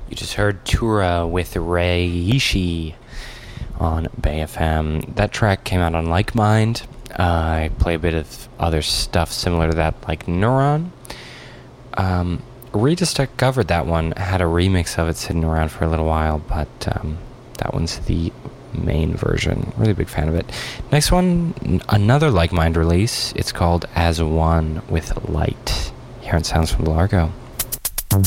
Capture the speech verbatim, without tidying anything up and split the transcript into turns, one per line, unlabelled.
You just heard Tura with Reishi on Bay F M. That track came out on Like Mind. Uh, I play a bit of other stuff similar to that, like Neuron. Um, rediscovered that one, had a remix of it sitting around for a little while, but um, that one's the main version. Really big fan of it. Next one, another Like Mind release. It's called As One with Light. Here on Sounds from Largo.